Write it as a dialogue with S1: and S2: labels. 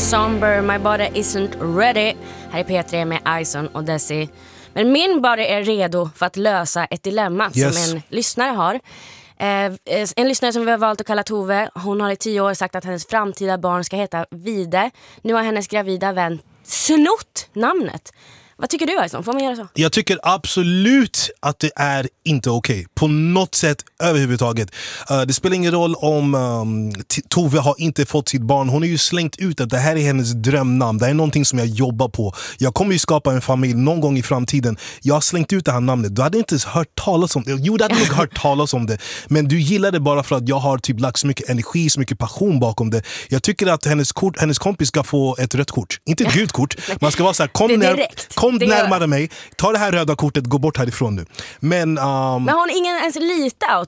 S1: Somber, My Body Isn't Ready. Här är P3 med Ison och Desi. Men min body är redo för att lösa ett dilemma som en lyssnare har. En lyssnare som vi har valt att kalla Tove. Hon har i 10 år sagt att hennes framtida barn ska heta Vide. Nu har hennes gravida vän snott namnet. Vad tycker du, Ison? Får man göra så?
S2: Jag tycker absolut att det är inte okej. På något sätt överhuvudtaget. Det spelar ingen roll om Tove har inte fått sitt barn. Hon har ju slängt ut att det här är hennes drömnamn. Det är någonting som jag jobbar på. Jag kommer ju skapa en familj någon gång i framtiden. Jag har slängt ut det här namnet. Du hade inte ens hört talas om det. Jo, du hade nog hört talas om det. Men du gillar det bara för att jag har typ lagt så mycket energi, så mycket passion bakom det. Jag tycker att hennes kompis ska få ett rött kort. Inte ett gult kort. Man ska vara så här, kom närmare mig, ta det här röda kortet, gå bort härifrån nu. Men
S1: har hon ingen ens lite